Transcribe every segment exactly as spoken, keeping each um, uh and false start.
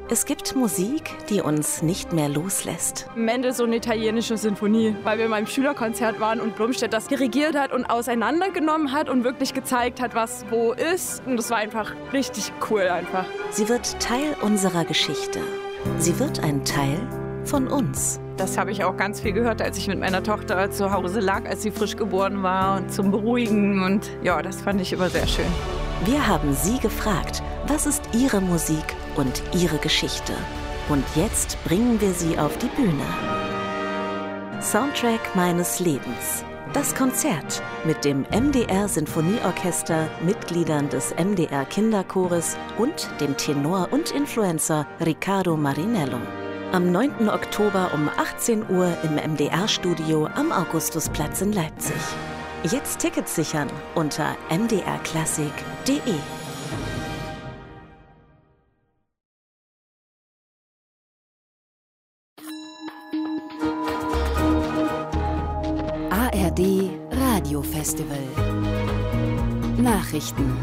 Es gibt Musik, die uns nicht mehr loslässt. Mendelssohn italienische Sinfonie, weil wir mal im Schülerkonzert waren und Blumstedt das dirigiert hat und auseinandergenommen hat und wirklich gezeigt hat, was wo ist. Und das war einfach richtig cool einfach. Sie wird Teil unserer Geschichte. Sie wird ein Teil von uns. Das habe ich auch ganz viel gehört, als ich mit meiner Tochter zu Hause lag, als sie frisch geboren war, und zum Beruhigen. Und ja, das fand ich immer sehr schön. Wir haben Sie gefragt, was ist Ihre Musik und Ihre Geschichte? Und jetzt bringen wir Sie auf die Bühne. Soundtrack meines Lebens. Das Konzert mit dem M D R Sinfonieorchester, Mitgliedern des M D R Kinderchores und dem Tenor und Influencer Riccardo Marinello. Am neunten Oktober um achtzehn Uhr im M D R-Studio am Augustusplatz in Leipzig. Jetzt Tickets sichern unter m d r klassik punkt de. A R D Radio Festival. Nachrichten.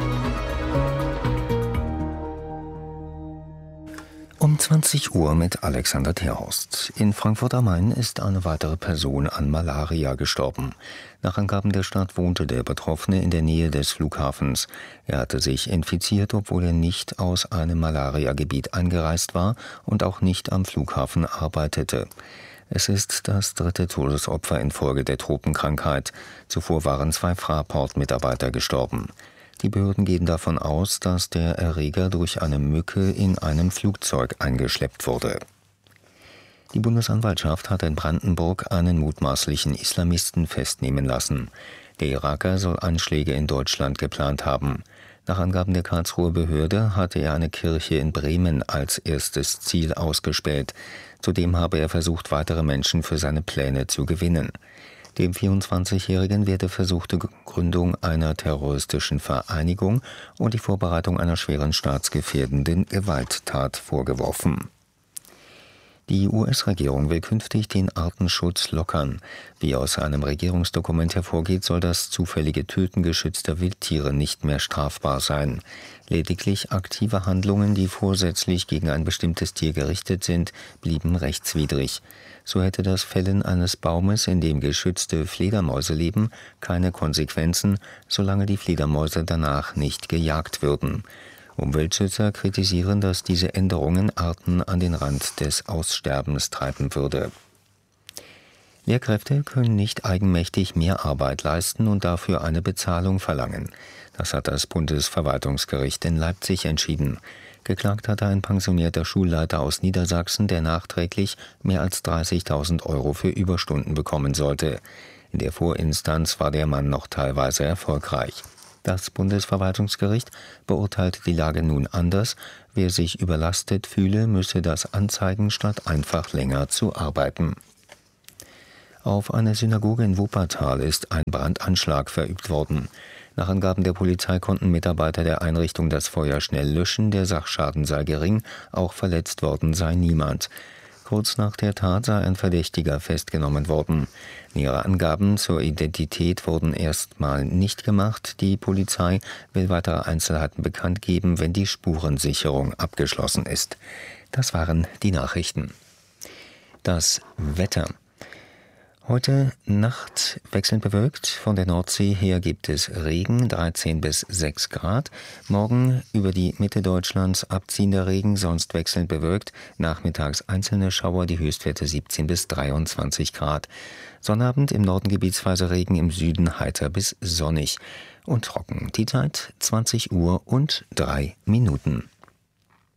Um zwanzig Uhr mit Alexander Terhorst. In Frankfurt am Main ist eine weitere Person an Malaria gestorben. Nach Angaben der Stadt wohnte der Betroffene in der Nähe des Flughafens. Er hatte sich infiziert, obwohl er nicht aus einem Malariagebiet eingereist war und auch nicht am Flughafen arbeitete. Es ist das dritte Todesopfer infolge der Tropenkrankheit. Zuvor waren zwei Fraport-Mitarbeiter gestorben. Die Behörden gehen davon aus, dass der Erreger durch eine Mücke in einem Flugzeug eingeschleppt wurde. Die Bundesanwaltschaft hat in Brandenburg einen mutmaßlichen Islamisten festnehmen lassen. Der Iraker soll Anschläge in Deutschland geplant haben. Nach Angaben der Karlsruher Behörde hatte er eine Kirche in Bremen als erstes Ziel ausgespäht. Zudem habe er versucht, weitere Menschen für seine Pläne zu gewinnen. Dem vierundzwanzigjährigen wird die versuchte Gründung einer terroristischen Vereinigung und die Vorbereitung einer schweren staatsgefährdenden Gewalttat vorgeworfen. Die U S-Regierung will künftig den Artenschutz lockern. Wie aus einem Regierungsdokument hervorgeht, soll das zufällige Töten geschützter Wildtiere nicht mehr strafbar sein. Lediglich aktive Handlungen, die vorsätzlich gegen ein bestimmtes Tier gerichtet sind, blieben rechtswidrig. So hätte das Fällen eines Baumes, in dem geschützte Fledermäuse leben, keine Konsequenzen, solange die Fledermäuse danach nicht gejagt würden. Umweltschützer kritisieren, dass diese Änderungen Arten an den Rand des Aussterbens treiben würde. Lehrkräfte können nicht eigenmächtig mehr Arbeit leisten und dafür eine Bezahlung verlangen. Das hat das Bundesverwaltungsgericht in Leipzig entschieden. Geklagt hatte ein pensionierter Schulleiter aus Niedersachsen, der nachträglich mehr als dreißigtausend Euro für Überstunden bekommen sollte. In der Vorinstanz war der Mann noch teilweise erfolgreich. Das Bundesverwaltungsgericht beurteilte die Lage nun anders. Wer sich überlastet fühle, müsse das anzeigen, statt einfach länger zu arbeiten. Auf eine Synagoge in Wuppertal ist ein Brandanschlag verübt worden. Nach Angaben der Polizei konnten Mitarbeiter der Einrichtung das Feuer schnell löschen, der Sachschaden sei gering, auch verletzt worden sei niemand. Kurz nach der Tat sei ein Verdächtiger festgenommen worden. Nähere Angaben zur Identität wurden erstmal nicht gemacht. Die Polizei will weitere Einzelheiten bekannt geben, wenn die Spurensicherung abgeschlossen ist. Das waren die Nachrichten. Das Wetter. Heute Nacht wechselnd bewölkt, von der Nordsee her gibt es Regen, dreizehn bis sechs Grad. Morgen über die Mitte Deutschlands abziehender Regen, sonst wechselnd bewölkt. Nachmittags einzelne Schauer, die Höchstwerte siebzehn bis dreiundzwanzig Grad. Sonnabend im Norden gebietsweise Regen, im Süden heiter bis sonnig und trocken. Die Zeit zwanzig Uhr und drei Minuten.